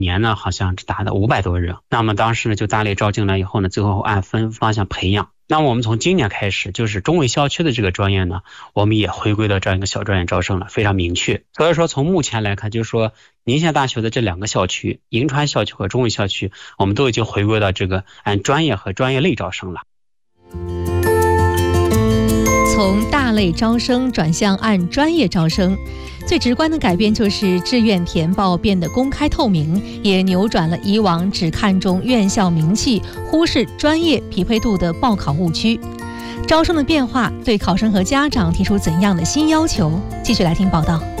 年呢好像只达到500多人。那么当时呢就大类招进来以后呢，最后按分方向培养。那么我们从今年开始，就是中卫校区的这个专业呢，我们也回归到这样一个小专业招生了，非常明确。所以说从目前来看，就是说宁夏大学的这2个校区，银川校区和中卫校区，我们都已经回归到这个按专业和专业类招生了。 从大类招生转向按专业招生，最直观的改变就是志愿填报变得公开透明，也扭转了以往只看重院校名气、忽视专业匹配度的报考误区。招生的变化对考生和家长提出怎样的新要求？继续来听报道。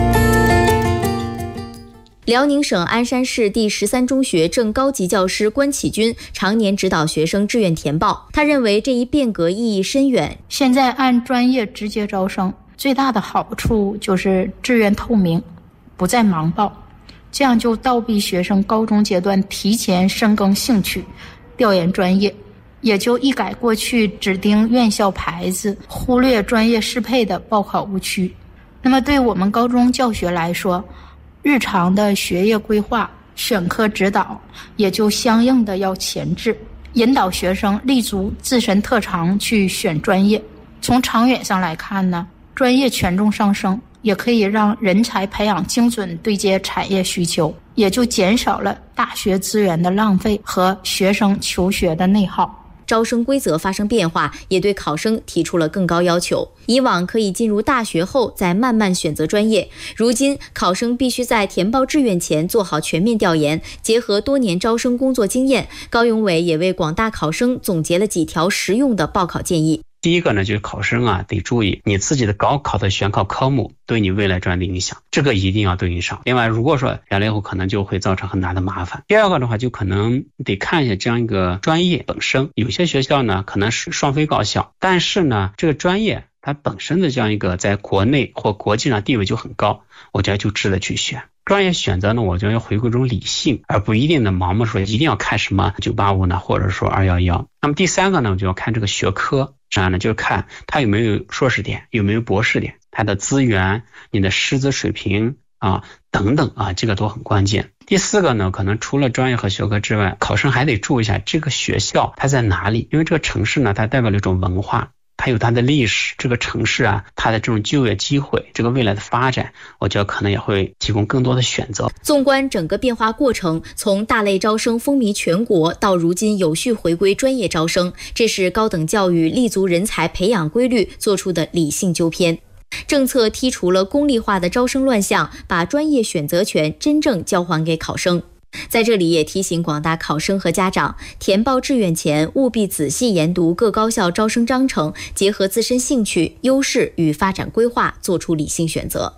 辽宁省鞍山市第13中学正高级教师关启军常年指导学生志愿填报，他认为这一变革意义深远。 现在按专业直接招生，最大的好处就是志愿透明，不再盲报，这样就倒逼学生高中阶段提前深耕兴趣，调研专业，也就一改过去只盯院校牌子，忽略专业适配的报考误区。那么对我们高中教学来说，日常的学业规划、选科指导也就相应的要前置，引导学生立足自身特长去选专业。从长远上来看呢，专业权重上升，也可以让人才培养精准对接产业需求，也就减少了大学资源的浪费和学生求学的内耗。 招生规则发生变化，也对考生提出了更高要求。以往可以进入大学后再慢慢选择专业，如今考生必须在填报志愿前做好全面调研，结合多年招生工作经验。高永伟也为广大考生总结了几条实用的报考建议。 第一个呢，就是考生得注意你自己的高考的选考科目对你未来专业的影响，这个一定要对应上。另外，如果说原来以后可能就会造成很大的麻烦。第二个的话，就可能得看一下这样一个专业本身，有些学校呢可能是双非高校，但是呢这个专业它本身的这样一个在国内或国际上地位就很高，我觉得就值得去选。专业选择呢，我觉得要回归一种理性，而不一定的盲目说一定要看什么985呢，或者说211。那么第三个呢，我就要看这个学科，这样呢就是看它有没有硕士点，有没有博士点，它的资源、你的师资水平等等这个都很关键。第四个呢，可能除了专业和学科之外，考生还得注意一下这个学校它在哪里，因为这个城市呢，它代表了一种文化。它有它的历史，这个城市它的这种就业机会，这个未来的发展，我觉得可能也会提供更多的选择。 纵观整个变化过程，从大类招生风靡全国到如今有序回归专业招生，这是高等教育立足人才培养规律做出的理性纠偏。政策剔除了功利化的招生乱象，把专业选择权真正交还给考生。在这里也提醒广大考生和家长，填报志愿前务必仔细研读各高校招生章程，结合自身兴趣、优势与发展规划，做出理性选择。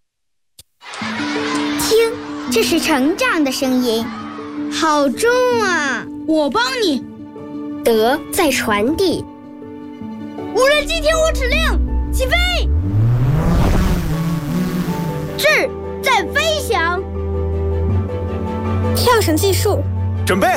听，这是成长的声音，好重啊！ 我帮你。 德在传递。 无人机听我指令，起飞！ 智在飞翔。 跳绳技术， 准备。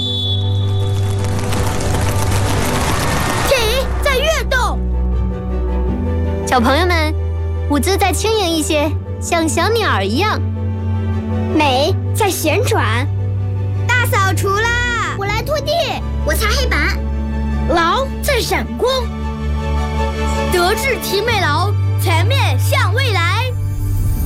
体在跃动。 小朋友们，舞姿再轻盈一些，像小鸟一样。 美在旋转。大扫除啦！我来拖地，我擦黑板。 劳在闪光。德智体美劳，全面向未来。